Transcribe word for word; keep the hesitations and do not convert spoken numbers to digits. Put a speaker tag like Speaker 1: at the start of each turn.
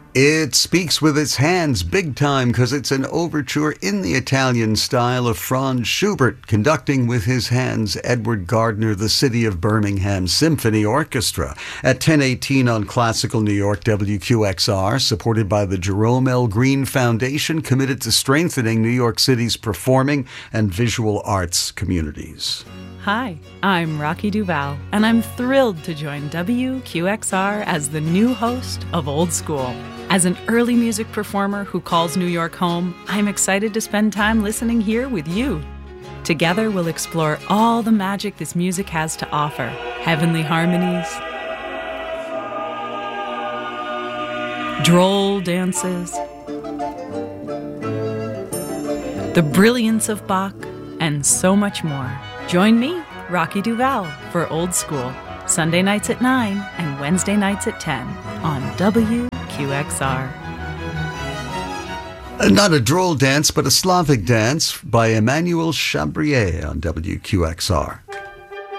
Speaker 1: It speaks with its hands big time because it's an overture in the Italian style of Franz Schubert, conducting with his hands Edward Gardner, the City of Birmingham Symphony Orchestra. At ten eighteen on Classical New York W Q X R, supported by the Jerome L. Green Foundation, committed to strengthening New York City's performing and visual arts communities.
Speaker 2: Hi, I'm Rocky Duval, and I'm thrilled to join W Q X R as the new host of Old School. As an early music performer who calls New York home, I'm excited to spend time listening here with you. Together, we'll explore all the magic this music has to offer. Heavenly harmonies, droll dances, the brilliance of Bach, and so much more. Join me, Rocky Duval, for Old School, Sunday nights at nine and Wednesday nights at ten on W Q X R.
Speaker 1: Not a droll dance, but a Slavic dance by Emmanuel Chabrier on W Q X R.